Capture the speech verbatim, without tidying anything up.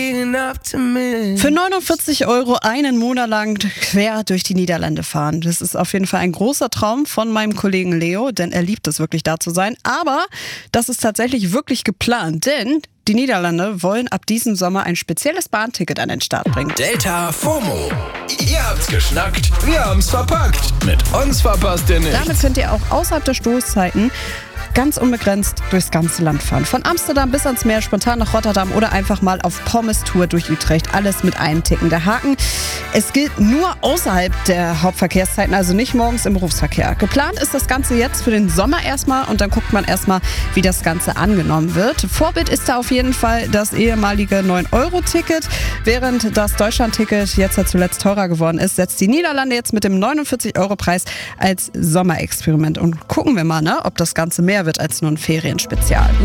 Für neunundvierzig Euro einen Monat lang quer durch die Niederlande fahren. Das ist auf jeden Fall ein großer Traum von meinem Kollegen Leo, denn er liebt es wirklich, da zu sein. Aber das ist tatsächlich wirklich geplant, denn die Niederlande wollen ab diesem Sommer ein spezielles Bahnticket an den Start bringen. Delta FOMO. Ihr habt's geschnackt, wir haben's verpackt. Mit uns verpasst ihr nichts. Damit könnt ihr auch außerhalb der Stoßzeiten ganz unbegrenzt durchs ganze Land fahren. Von Amsterdam bis ans Meer, spontan nach Rotterdam oder einfach mal auf Pommes-Tour durch Utrecht. Alles mit einem Ticken. Der Haken: Es gilt nur außerhalb der Hauptverkehrszeiten, also nicht morgens im Berufsverkehr. Geplant ist das Ganze jetzt für den Sommer erstmal und dann guckt man erstmal, wie das Ganze angenommen wird. Vorbild ist da auf jeden Fall das ehemalige neun Euro Ticket. Während das Deutschland-Ticket jetzt ja zuletzt teurer geworden ist, setzt die Niederlande jetzt mit dem neunundvierzig Euro Preis als Sommerexperiment. Und gucken wir mal, ne, ob das Ganze mehr wird als nur ein Ferienspezial.